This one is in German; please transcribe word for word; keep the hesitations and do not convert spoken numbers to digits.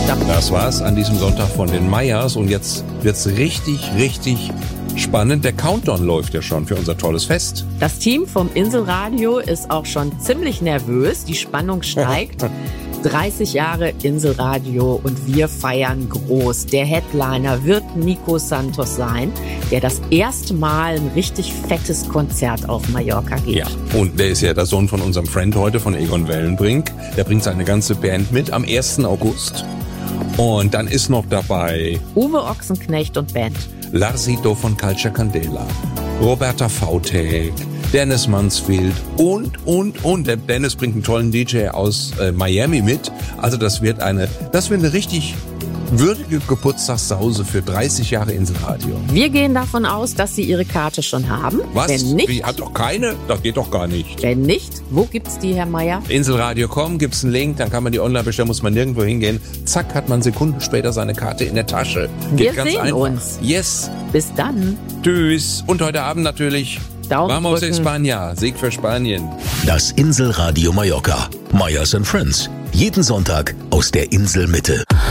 Das war's an diesem Sonntag von den Meyers und jetzt wird's richtig, richtig spannend. Der Countdown läuft ja schon für unser tolles Fest. Das Team vom Inselradio ist auch schon ziemlich nervös. Die Spannung steigt. dreißig Jahre Inselradio und wir feiern groß. Der Headliner wird Nico Santos sein, der das erste Mal ein richtig fettes Konzert auf Mallorca gibt. Ja, und der ist ja der Sohn von unserem Freund heute, von Egon Wellenbrink. Der bringt seine ganze Band mit am ersten August. Und dann ist noch dabei Uwe Ochsenknecht und Band. Larsito von Calcia Candela, Roberta Vautek, Dennis Mansfield und, und, und. Der Dennis bringt einen tollen D J aus äh, Miami mit. Also das wird eine, das wird eine richtig würdige Geburtstagssause für dreißig Jahre Inselradio. Wir gehen davon aus, dass Sie Ihre Karte schon haben. Was? Wenn nicht, Wie, hat doch keine? Das geht doch gar nicht. Wenn nicht, wo gibt's die, Herr Meyer? Inselradio Punkt com gibt's einen Link, dann kann man die online bestellen, muss man nirgendwo hingehen. Zack, hat man Sekunden später seine Karte in der Tasche. Geht Wir ganz sehen einfach. uns. Yes. Bis dann. Tschüss. Und heute Abend natürlich Daumen Vamos drücken. España. Sieg für Spanien. Das Inselradio Mallorca. Meyers and Friends. Jeden Sonntag aus der Inselmitte.